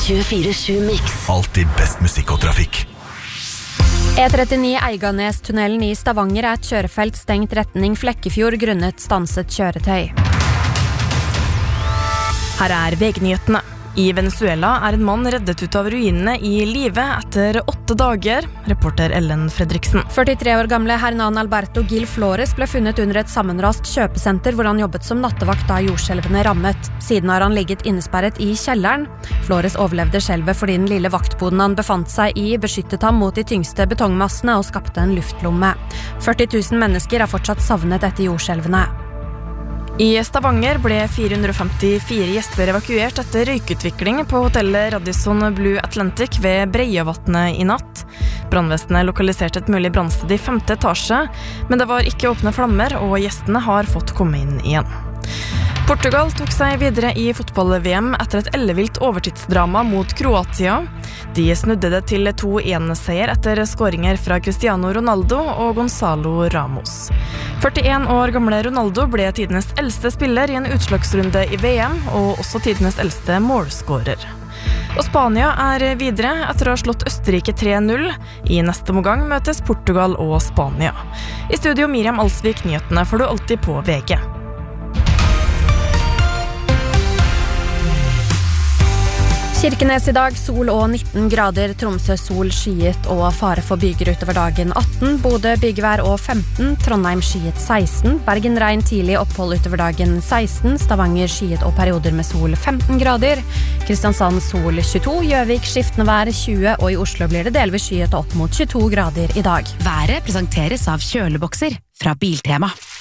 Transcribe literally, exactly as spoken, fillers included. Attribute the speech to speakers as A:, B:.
A: tjuefire sju Mix.
B: Alltid best musikk og trafikk.
C: E trettini Eiganestunnelen i Stavanger er et kjørefelt stengt retning Flekkefjord grunnet stanset kjøretøy.
D: Her er vegnyhetene. I Venezuela er en mann reddet ut av ruinene i live etter åtte dager, reporter Ellen Fredriksen.
C: førtitre år gamle Hernan Alberto Gil Flores ble funnet under et sammenrast kjøpesenter hvor han jobbet som nattevakt da jordskjelvene rammet. Siden har han ligget innesperret i kjelleren. Flores overlevde skjelvet fordi den lille vaktboden han befant seg i beskyttet ham mot de tyngste betongmassene og skapte en luftlomme. førti tusen mennesker er fortsatt savnet etter jordskjelvene.
D: I Stavanger ble fire hundre femtifire gjester evakuert etter røykutvikling på hotellet Radisson Blue Atlantic ved Breiavatnet i natt. Brannvesenet lokaliserte et mulig brannsted i femte etasje, men det var ikke åpne flammer, og gjestene har fått komme inn igjen. Portugal tok seg videre i fotball-V M etter et ellevilt overtidsdrama mot Kroatia. De snudde det til to en-seier etter skåringer fra Cristiano Ronaldo og Gonzalo Ramos. førtien år gamle Ronaldo ble tidenes eldste spiller i en utslagsrunde i V M, og også tidenes eldste målskårer. Og Spania er videre etter å ha slått Østerrike tre null. I neste omgang møtes Portugal og Spania. I studio Miriam Alsvik, nyhetene får du alltid på V G.
C: Kirkenes i dag, sol og nitten grader, Tromsø sol skyet og fare for byger utover dagen atten, Bodø byggvær og femten, Trondheim skyet seksten, Bergen regn tidlig opphold utover dagen seksten, Stavanger skyet og perioder med sol femten grader, Kristiansand sol tjueto, Gjøvik skiftende vær tjue, og i Oslo blir det delvis skyet opp mot tjueto grader i dag.
A: Været presenteres av kjølebokser fra Biltema.